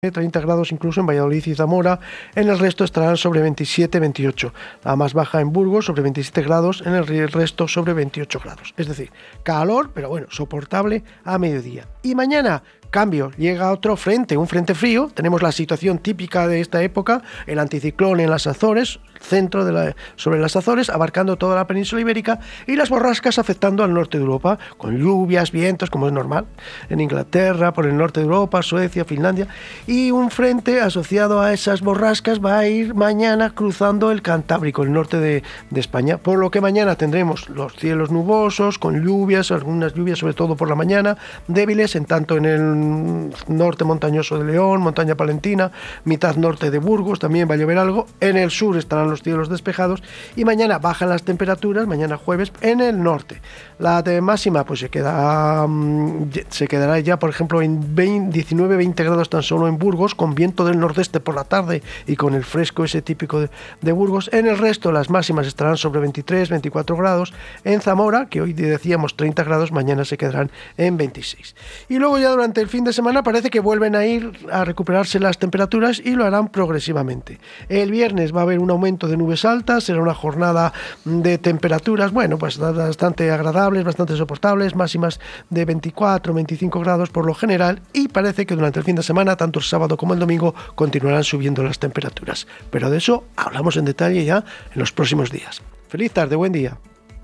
30 grados incluso en Valladolid y Zamora. En el resto estarán sobre 27-28. La más baja en Burgos sobre 27 grados, en el resto sobre 28 grados. Es decir, calor, pero bueno, soportable a mediodía. Y mañana, cambio, llega otro frente, un frente frío. Tenemos la situación típica de esta época, el anticiclón en las Azores, sobre las Azores, abarcando toda la península ibérica, y las borrascas afectando al norte de Europa, con lluvias, vientos, como es normal, en Inglaterra, por el norte de Europa, Suecia, Finlandia, y un frente asociado a esas borrascas va a ir mañana cruzando el Cantábrico, el norte de España, por lo que mañana tendremos los cielos nubosos, con lluvias, algunas lluvias sobre todo por la mañana, débiles, en tanto en el norte montañoso de León, montaña palentina, mitad norte de Burgos, también va a llover algo, en el sur estarán los cielos despejados, y mañana bajan las temperaturas, mañana jueves, en el norte. La máxima pues se quedará ya, por ejemplo, en 19-20 grados tan solo en Burgos, con viento del nordeste por la tarde y con el fresco ese típico de Burgos. En el resto las máximas estarán sobre 23-24 grados. En Zamora, que hoy decíamos 30 grados, mañana se quedarán en 26. Y luego ya durante el fin de semana parece que vuelven a ir a recuperarse las temperaturas y lo harán progresivamente. El viernes va a haber un aumento de nubes altas, será una jornada de temperaturas, bueno, pues bastante agradables, bastante soportables, máximas de 24-25 grados por lo general, y parece que durante el fin de semana, tanto el sábado como el domingo, continuarán subiendo las temperaturas. Pero de eso hablamos en detalle ya en los próximos días. Feliz tarde, buen día.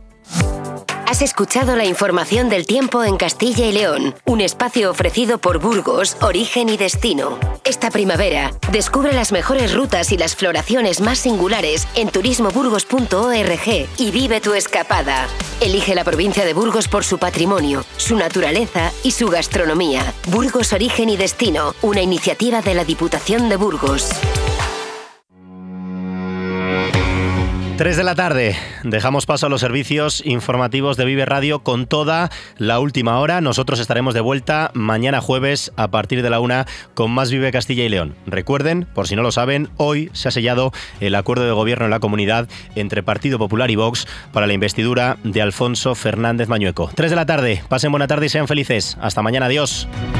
Has escuchado la información del tiempo en Castilla y León, un espacio ofrecido por Burgos, Origen y Destino. Esta primavera, descubre las mejores rutas y las floraciones más singulares en turismoburgos.org y vive tu escapada. Elige la provincia de Burgos por su patrimonio, su naturaleza y su gastronomía. Burgos, Origen y Destino, una iniciativa de la Diputación de Burgos. 3 de la tarde, dejamos paso a los servicios informativos de Vive Radio con toda la última hora. Nosotros estaremos de vuelta mañana jueves a partir de la 1 con más Vive Castilla y León. Recuerden, por si no lo saben, hoy se ha sellado el acuerdo de gobierno en la comunidad entre Partido Popular y Vox para la investidura de Alfonso Fernández Mañueco. 3 de la tarde, pasen buena tarde y sean felices. Hasta mañana, adiós.